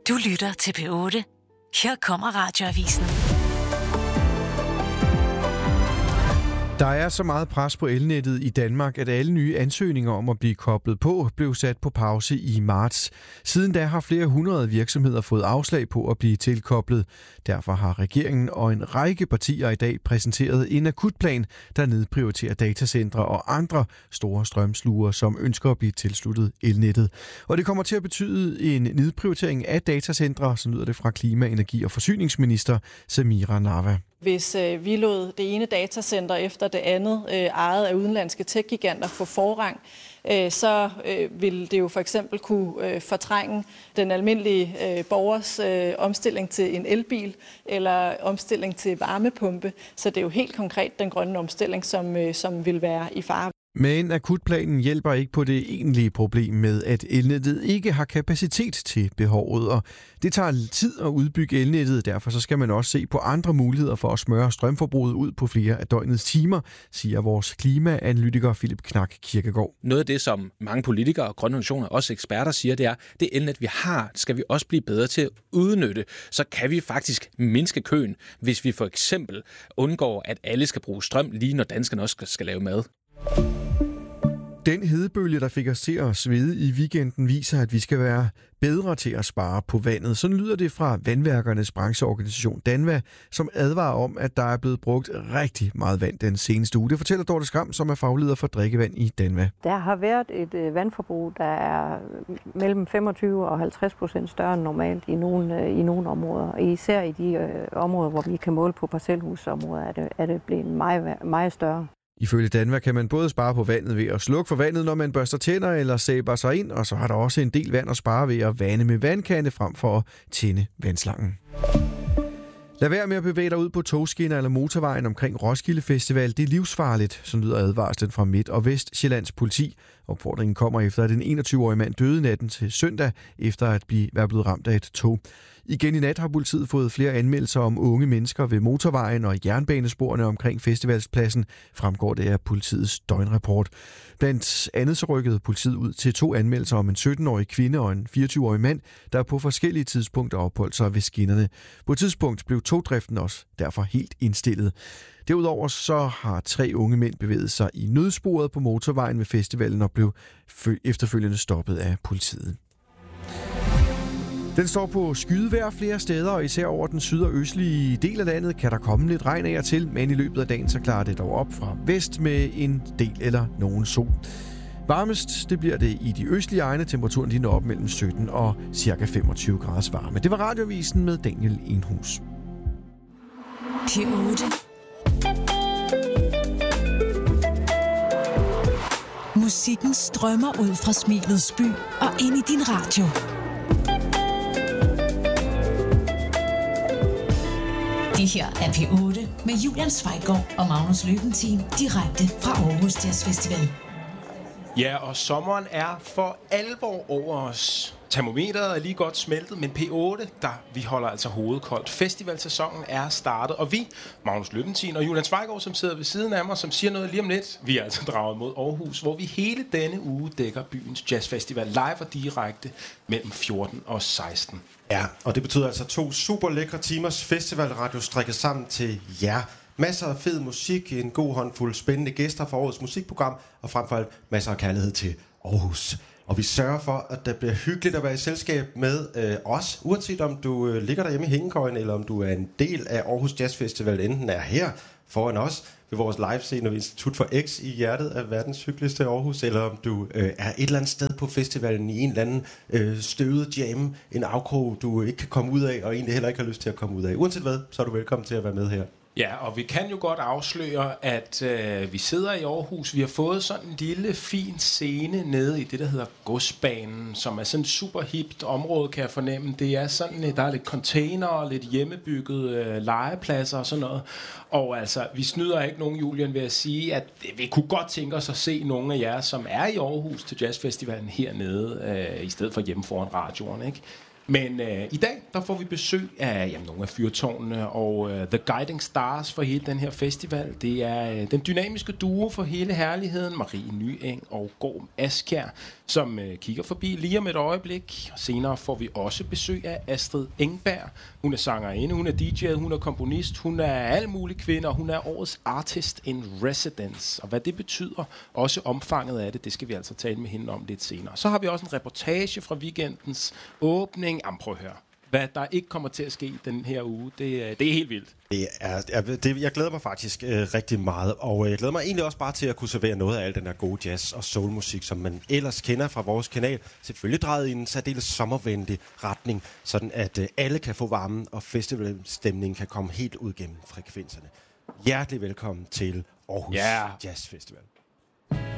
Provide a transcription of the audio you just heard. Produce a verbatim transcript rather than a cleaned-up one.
Du lytter til P otte. Her kommer Radioavisen. Der er så meget pres på elnettet i Danmark, at alle nye ansøgninger om at blive koblet på blev sat på pause i marts. Siden da har flere hundrede virksomheder fået afslag på at blive tilkoblet. Derfor har regeringen og en række partier i dag præsenteret en akutplan, der nedprioriterer datacentre og andre store strømsluger, som ønsker at blive tilsluttet elnettet. Og det kommer til at betyde en nedprioritering af datacentre, så lyder det fra klima-, energi- og forsyningsminister Samira Nawa. Hvis øh, vi lod det ene datacenter efter det andet øh, ejet af udenlandske tech-giganter få forrang, øh, så øh, vil det jo for eksempel kunne øh, fortrænge den almindelige øh, borgers øh, omstilling til en elbil eller omstilling til varmepumpe. Så det er jo helt konkret den grønne omstilling, som, øh, som vil være i fare. Men akutplanen hjælper ikke på det egentlige problem med, at elnettet ikke har kapacitet til behovet, og det tager tid at udbygge elnettet. Derfor så skal man også se på andre muligheder for at smøre strømforbruget ud på flere af døgnets timer, siger vores klimaanalytiker Philip Knak Kirkegaard. Noget af det, som mange politikere og grønne organisationer og også eksperter siger, det er, det elnet, vi har, skal vi også blive bedre til at udnytte. Så kan vi faktisk mindske køen, hvis vi for eksempel undgår, at alle skal bruge strøm, lige når danskerne også skal lave mad. Den hedebølge, der fik os til at svede i weekenden, viser, at vi skal være bedre til at spare på vandet. Sådan lyder det fra vandværkernes brancheorganisation Danva, som advarer om, at der er blevet brugt rigtig meget vand den seneste uge. Det fortæller Dorte Skram, som er fagleder for drikkevand i Danva. Der har været et vandforbrug, der er mellem femogtyve og halvtreds procent større end normalt i nogle, i nogle områder. Især i de øh, områder, hvor vi kan måle på parcelhusområder, er det, er det blevet meget, meget større. Ifølge Danva kan man både spare på vandet ved at slukke for vandet, når man børster tænder eller sæber sig ind, og så har der også en del vand at spare ved at vande med vandkande frem for at tænde vandslangen. Lad være med at bevæge dig ud på togskinner eller motorvejen omkring Roskilde Festival. Det er livsfarligt, som lyder advarslen fra Midt- og Vestsjællands politi. Opfordringen kommer efter, at en enogtyve-årig mand døde natten til søndag, efter at blive, være blevet ramt af et tog. Igen i nat har politiet fået flere anmeldelser om unge mennesker ved motorvejen og jernbanesporene omkring festivalspladsen, fremgår det af politiets døgnrapport. Blandt andet så rykkede politiet ud til to anmeldelser om en sytten-årig kvinde og en fireogtyve-årig mand, der på forskellige tidspunkter opholdt sig ved skinnerne. På et tidspunkt blev togdriften også derfor helt indstillet. Derudover så har tre unge mænd bevæget sig i nødsporet på motorvejen ved festivalen og blev efterfølgende stoppet af politiet. Den står på skydevejr flere steder, og især over den syd- og østlige del af landet kan der komme lidt regn af og til, men i løbet af dagen så klarer det dog op fra vest med en del eller nogen sol. Varmest det bliver det i de østlige egne. Temperaturen lige når op mellem sytten og cirka femogtyve graders varme. Det var Radioavisen med Daniel Enhus. P otte. Musikken strømmer ud fra Smilets by og ind i din radio. Det her er P otte med Julian Zweiggaard og Magnus Løbentin direkte fra Aarhus Jazz Festival. Ja, og sommeren er for alvor over os. Termometeret er lige godt smeltet, men P otte, der vi holder altså hovedet koldt. Festivalsæsonen er startet, og vi, Magnus Løbentin og Julian Zweiggaard, som sidder ved siden af mig, som siger noget lige om lidt. Vi er altså draget mod Aarhus, hvor vi hele denne uge dækker byens jazzfestival live og direkte mellem fjorten og seksten. Ja, og det betyder altså to super lækre timers festivalradio strikket sammen til jer. Masser af fed musik, en god håndfuld spændende gæster for årets musikprogram, og frem for alt masser af kærlighed til Aarhus. Og vi sørger for, at det bliver hyggeligt at være i selskab med øh, os, uanset om du øh, ligger derhjemme i hængekøjen, eller om du er en del af Aarhus Jazz Festival, enten er her foran os ved vores livescene ved Institut for X i hjertet af verdens hyggeligste Aarhus, eller om du øh, er et eller andet sted på festivalen i en eller anden øh, støvet jam, en afkrog, du ikke kan komme ud af, og egentlig heller ikke har lyst til at komme ud af. Uanset hvad, så er du velkommen til at være med her. Ja, og vi kan jo godt afsløre, at øh, vi sidder i Aarhus. Vi har fået sådan en lille, fin scene nede i det, der hedder Godsbanen, som er sådan et super hipt område, kan jeg fornemme. Det er sådan, der er lidt container og lidt hjemmebygget øh, legepladser og sådan noget. Og altså, vi snyder ikke nogen, Julian, ved at sige, at vi kunne godt tænke os at se nogle af jer, som er i Aarhus til Jazzfestivalen hernede, øh, i stedet for hjemme foran radioen, ikke? Men øh, i dag, der får vi besøg af jamen, nogle af fyrtårnene og øh, The Guiding Stars for hele den her festival. Det er øh, den dynamiske duo for hele herligheden, Marie Nyeng og Gorm Askjær, som øh, kigger forbi lige om et øjeblik. Senere får vi også besøg af Astrid Engberg. Hun er sangerinde, hun er D J, hun er komponist, hun er al mulig kvinde, og hun er årets Artist in Residence. Og hvad det betyder, også omfanget af det, det skal vi altså tale med hende om lidt senere. Så har vi også en reportage fra weekendens åbning. Jamen, prøv at høre. Hvad der ikke kommer til at ske den her uge, det, det er helt vildt. Det er, det, jeg glæder mig faktisk øh, rigtig meget, og øh, jeg glæder mig egentlig også bare til at kunne servere noget af al den her gode jazz- og soulmusik, som man ellers kender fra vores kanal. Selvfølgelig drejet i en særdeles sommervenlig retning, sådan at øh, alle kan få varmen, og festivalstemningen kan komme helt ud gennem frekvenserne. Hjertelig velkommen til Aarhus yeah. Jazz Festival.